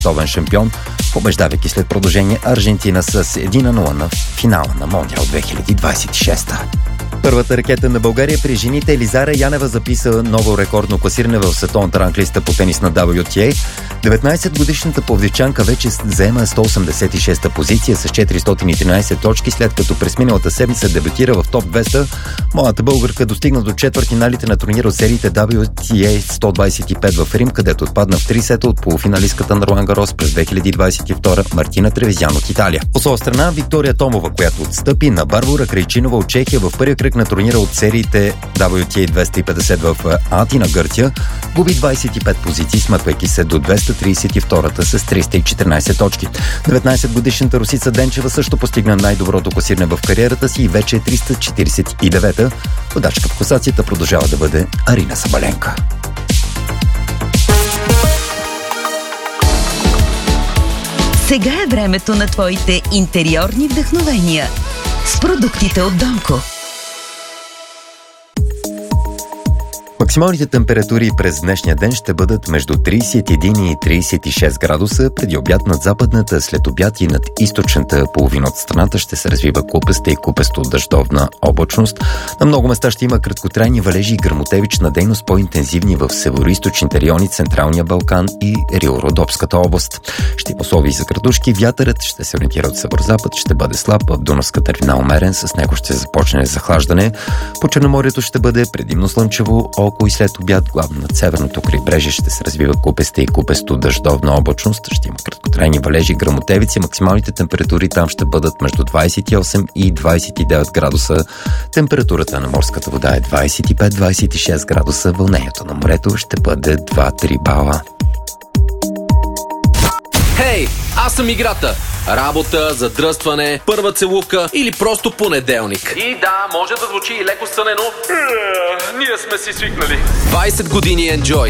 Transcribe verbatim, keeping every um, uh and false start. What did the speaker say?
световен шампион, побеждавайки след продължение Аржентина с едно на нула на финала на Мондиал две хиляди двадесет и шеста. Първата ракета на България при жените Елизара Янева записа ново рекордно класиране в световната ранглиста по тенис на дабъл ю ти ей. деветнадесетгодишната пловдивчанка вече заема сто осемдесет и шеста позиция с четиристотин и тринадесет точки, след като през миналата седмица дебютира в топ двеста. Младата българка достигна до четвъртфиналите на турнира от сериите дабъл ю ти ей сто двадесет и пет в Рим, където отпадна в три сета от полуфиналистката на Ролан Гарос през две хиляди двадесет и втора Мартина Тревезян от Италия. От своя страна Виктория Томова, която отстъпи на Барбара Крайчинова от Чехия в първия кръг на турнира от сериите дабъл ю ти ей двеста и петдесет в Атина, Гърция, губи двадесет и пет позиции, смъквайки се до двеста тридесет и втора с триста и четиринадесет точки. деветнадесетгодишната Русица Денчева също постигна най-доброто класиране в кариерата си и вече е триста четиридесет и девета. Водачка в класацията продължава да бъде Арина Сабаленка. Сега е времето на твоите интериорни вдъхновения с продуктите от Донко. Максималните температури през днешния ден ще бъдат между тридесет и един и тридесет и шест градуса. Преди обяд над западната, след обяд и над източната половина от страната ще се развива купеста и купесто дъждовна облачност. На много места ще има краткотрайни валежи и гръмотевична дейност, по-интензивни в североизточните райони, Централния Балкан и Рило-Родопската област. Ще има условия за градушки. Вятърът ще се ориентира от северозапад, ще бъде слаб, в Дунавската равнина умерен, с него ще започне захлаждане. По Черноморието ще бъде предимно слънчево, около и след обяд, главно над северното крайбрежие ще се развива купеста и купесто дъждовна облачност. Ще има краткотрайни валежи, гръмотевици. Максималните температури там ще бъдат между двадесет и осем и двадесет и девет градуса. Температурата на морската вода е двадесет и пет до двадесет и шест градуса. Вълнението на морето ще бъде два до три бала. Хей, аз съм играта. Работа, задръстване, първа целувка или просто понеделник. И да, може да звучи и леко сънено. Ние сме си свикнали. двадесет години Enjoy.